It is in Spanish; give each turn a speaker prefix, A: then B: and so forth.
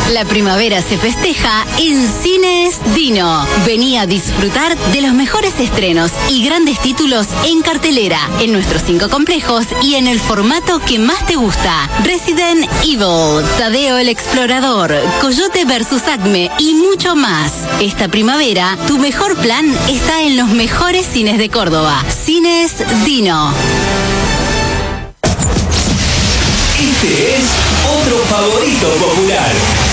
A: La primavera se festeja en Cines Dino. Vení a disfrutar de los mejores estrenos y grandes títulos en cartelera, en nuestros 5 complejos y en el formato que más te gusta. Resident Evil, Tadeo el Explorador, Coyote vs Acme y mucho más. Esta primavera, tu mejor plan está en los mejores cines de Córdoba. Cines Dino.
B: Este es otro favorito popular.